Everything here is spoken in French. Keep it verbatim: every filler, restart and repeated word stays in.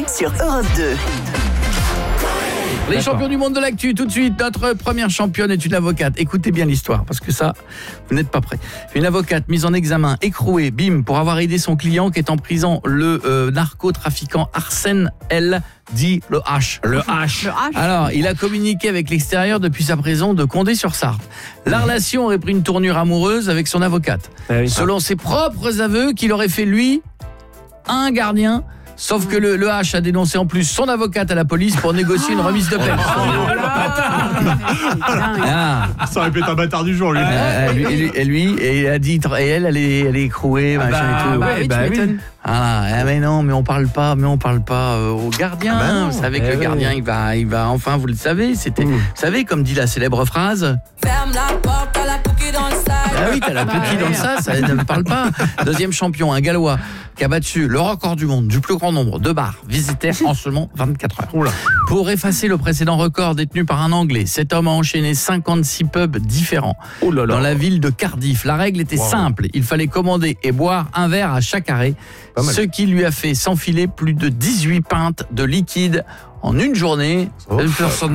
T sur Europe deux. Les champions du monde de l'actu, tout de suite, notre première championne est une avocate. Écoutez bien l'histoire, parce que ça, vous n'êtes pas prêts. Une avocate mise en examen, écrouée, bim, pour avoir aidé son client qui est en prison, le euh, narcotrafiquant Arsène L. dit le H. Le H. Le H. Alors, il a communiqué avec l'extérieur depuis sa prison de Condé-sur-Sarthe. La relation aurait pris une tournure amoureuse avec son avocate. Ah oui. Selon ses propres aveux, qu'il aurait fait, lui, un gardien. Sauf que le, le H a dénoncé en plus son avocate à la police pour négocier une remise de peine. Ah. Ça aurait pu être un bâtard du jour, lui. Euh, lui, et lui, et lui, et il a dit, et elle, elle est, elle est écrouée, machin bah, et tout. ouais, oui, bah tu oui. m'étonnes. Ah, ah, mais non, mais on parle pas, mais on parle pas euh, au gardien. Ah bah non, vous savez eh que le oui. gardien, il va, il va, enfin, vous le savez, c'était, Mmh. vous savez, comme dit la célèbre phrase. Ferme la porte, t'as la cookie dans le sac. Ah oui, t'as la Bah cookie ouais. dans le sas, ça ne parle pas. Deuxième champion, un Gallois qui a battu le record du monde du plus grand nombre de bars visités en seulement vingt-quatre heures. Oula. Pour effacer le précédent record détenu par un Anglais, cet homme a enchaîné cinquante-six pubs différents Oh là là. dans la ville de Cardiff. La règle était Wow. simple, il fallait commander et boire un verre à chaque arrêt, Pas mal. ce qui lui a fait s'enfiler plus de dix-huit pintes de liquide en une journée. Oh. Une personne